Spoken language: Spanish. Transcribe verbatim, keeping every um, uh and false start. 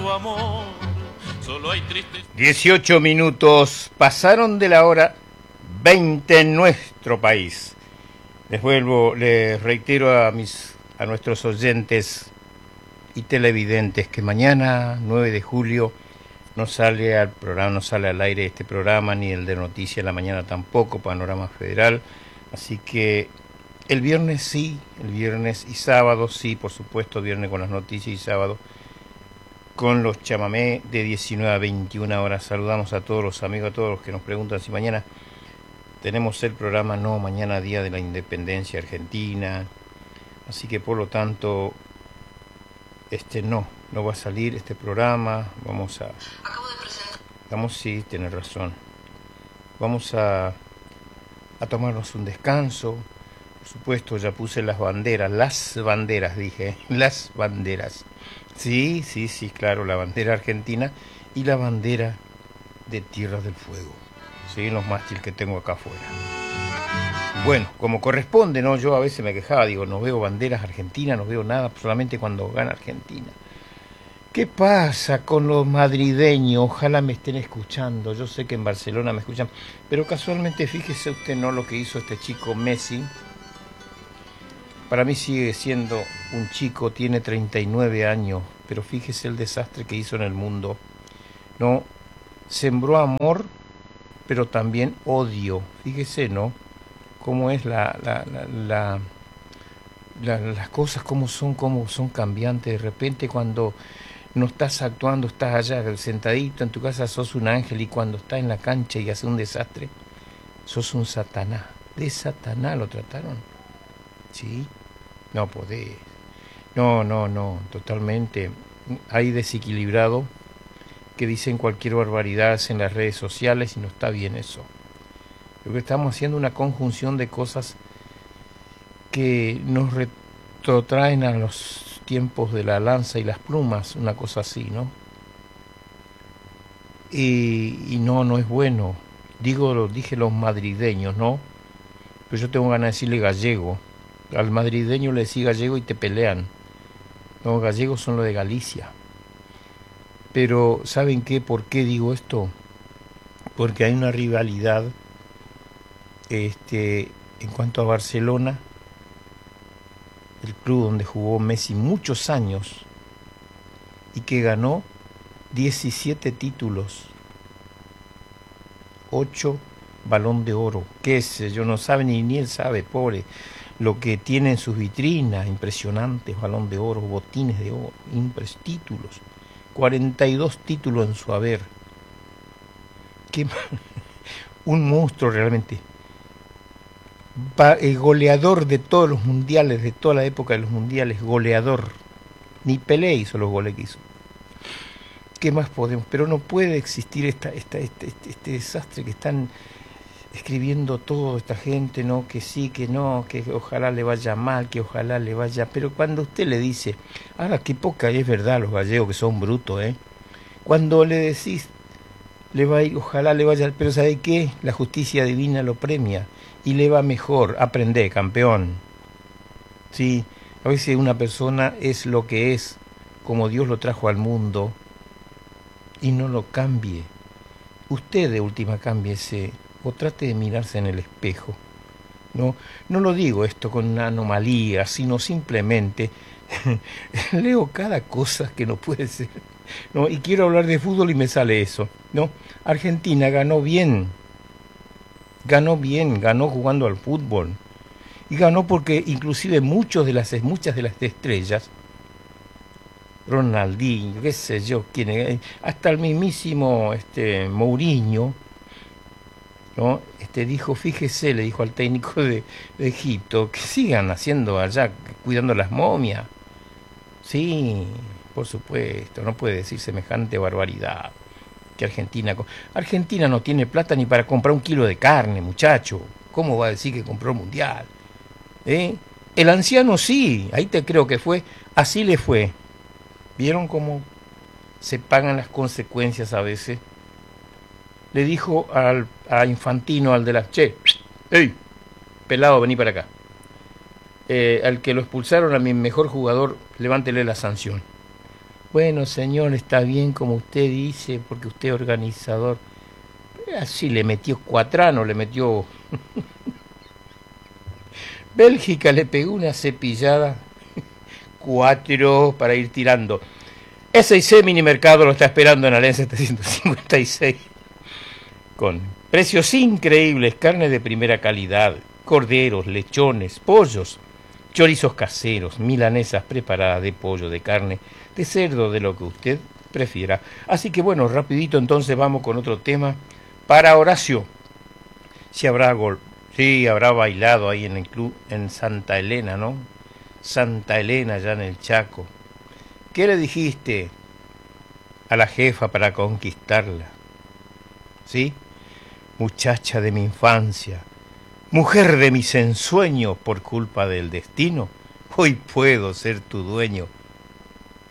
su amor. Solo hay tristes... dieciocho minutos pasaron de la hora veinte en nuestro país. Les vuelvo, les reitero a mis a nuestros oyentes y televidentes que mañana, nueve de julio, no sale al programa, no sale al aire este programa, ni el de Noticias en la Mañana tampoco, Panorama Federal. Así que el viernes sí, el viernes y sábado sí, por supuesto, viernes con las noticias y sábado con los chamamé de diecinueve a veintiuna horas. Saludamos a todos los amigos, a todos los que nos preguntan si mañana tenemos el programa. No, mañana día de la independencia argentina, así que por lo tanto este no, no va a salir este programa. Vamos a... Acabo de presentar. Vamos, sí, tenés razón. Vamos a, a tomarnos un descanso. Por supuesto, ya puse las banderas, las banderas dije, las banderas. Sí, sí, sí, claro, la bandera argentina y la bandera de Tierra del Fuego. Sí, los mástiles que tengo acá afuera. Bueno, como corresponde, ¿no? Yo a veces me quejaba, digo, no veo banderas argentinas, no veo nada, solamente cuando gana Argentina. ¿Qué pasa con los madrileños? Ojalá me estén escuchando. Yo sé que en Barcelona me escuchan, pero casualmente fíjese usted, ¿no? Lo que hizo este chico Messi. Para mí sigue siendo un chico, tiene treinta y nueve años, pero fíjese el desastre que hizo en el mundo. No, sembró amor, pero también odio. Fíjese, ¿no? Cómo es la, la, la, la, la las cosas, cómo son, cómo son cambiantes. De repente cuando no estás actuando, estás allá sentadito en tu casa, sos un ángel, y cuando estás en la cancha y hace un desastre, sos un satanás. De satanás lo trataron. ¿Sí? No podés. No, no, no, totalmente. Hay desequilibrado que dicen cualquier barbaridad en las redes sociales y no está bien eso. Lo que estamos haciendo una conjunción de cosas que nos retrotraen a los tiempos de la lanza y las plumas, una cosa así, ¿no? Y, y no, no es bueno. Digo, lo dije los madrileños, ¿no? Pero yo tengo ganas de decirle gallego. Al madrileño le decís gallego y te pelean. Los gallegos son los de Galicia. Pero ¿saben qué? ¿Por qué digo esto? Porque hay una rivalidad este, en cuanto a Barcelona, el club donde jugó Messi muchos años y que ganó diecisiete títulos, ocho Balón de Oro, qué sé yo, no sabe ni, ni él sabe, pobre, lo que tiene en sus vitrinas, impresionantes, Balón de Oro, botines de oro, impres, títulos, cuarenta y dos títulos en su haber. Qué, un monstruo realmente. Va, el goleador de todos los mundiales, de toda la época de los mundiales, goleador. Ni Pelé hizo los goles que hizo. ¿Qué más podemos? Pero no puede existir esta, esta, este, este, este desastre que están escribiendo toda esta gente, ¿no? Que sí, que no, que ojalá le vaya mal, que ojalá le vaya... Pero cuando usted le dice, ahora qué poca es verdad los gallegos que son brutos, ¿eh? Cuando le decís, le va a ir, ojalá le vaya... Pero ¿sabe qué? La justicia divina lo premia y le va mejor. Aprende, campeón. Sí, a veces una persona es lo que es, como Dios lo trajo al mundo, y no lo cambie. Usted de última cámbiese o trate de mirarse en el espejo. No, no lo digo esto con una anomalía, sino simplemente leo cada cosa que no puede ser. No, y quiero hablar de fútbol y me sale eso. No, Argentina ganó bien. Ganó bien, ganó jugando al fútbol. Y ganó porque inclusive muchos de las muchas de las estrellas, Ronaldinho, qué sé yo, quién, hasta el mismísimo este Mourinho, ¿no? Este dijo, fíjese, le dijo al técnico de, de Egipto, que sigan haciendo allá, cuidando las momias. Sí, por supuesto, no puede decir semejante barbaridad. Que Argentina, Argentina no tiene plata ni para comprar un kilo de carne, muchacho. ¿Cómo va a decir que compró el mundial? ¿Eh? El anciano sí, ahí te creo que fue, así le fue. ¿Vieron cómo se pagan las consecuencias a veces? Le dijo al, a Infantino, al de la... Che, ¡ey! Pelado, vení para acá. Eh, al que lo expulsaron, a mi mejor jugador, levántele la sanción. Bueno, señor, está bien como usted dice, porque usted es organizador. Así le metió Cuatrano, le metió... Bélgica le pegó una cepillada, cuatro para ir tirando. S I C Mini Mercado lo está esperando en Alén setecientos cincuenta y seis, con precios increíbles, carne de primera calidad, corderos, lechones, pollos, chorizos caseros, milanesas preparadas de pollo, de carne, de cerdo, de lo que usted prefiera. Así que bueno, rapidito entonces vamos con otro tema para Horacio. Si habrá gol, sí, habrá bailado ahí en el club en Santa Elena, ¿no? Santa Elena, ya en el Chaco. ¿Qué le dijiste a la jefa para conquistarla? ¿Sí? Muchacha de mi infancia, mujer de mis ensueños, por culpa del destino, hoy puedo ser tu dueño.